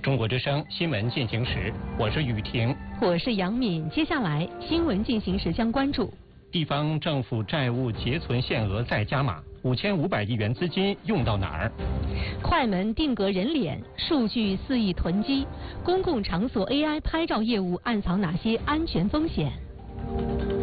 中国之声新闻进行时，我是雨婷， 我是杨敏。接下来新闻进行时将关注： 地方政府债务结存限额再加码，5500亿元资金用到哪儿？ 快门定格人脸，数据肆意囤积，公共场所 AI 拍照业务暗藏哪些安全风险？